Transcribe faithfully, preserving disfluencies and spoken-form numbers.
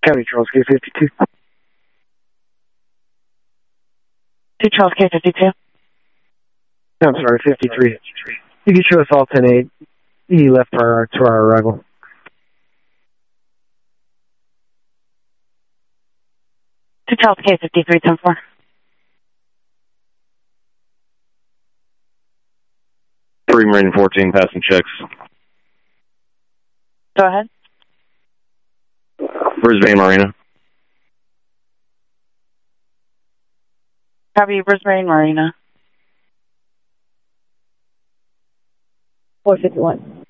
County Charles K fifty-two. Two Charles K fifty-two. I'm sorry, fifty-three. You can show us all ten eight. He left prior to our arrival. Two Charles K fifty-three, ten four. Three Marine fourteen, passing checks. Go ahead. Brisbane Marina. Copy, Brisbane Marina. four fifty-one.